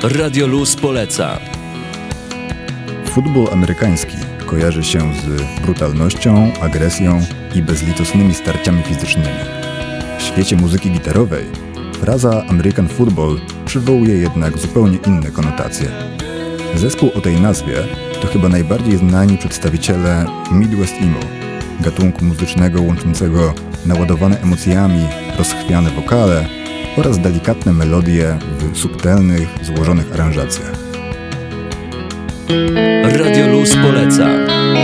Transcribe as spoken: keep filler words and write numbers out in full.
Radio Luz poleca. Futbol amerykański kojarzy się z brutalnością, agresją i bezlitosnymi starciami fizycznymi. W świecie muzyki gitarowej fraza American Football przywołuje jednak zupełnie inne konotacje. Zespół o tej nazwie to chyba najbardziej znani przedstawiciele Midwest Emo, gatunku muzycznego łączącego naładowane emocjami rozchwiane wokale oraz delikatne melodie w subtelnych, złożonych aranżacjach. Radio Luz poleca.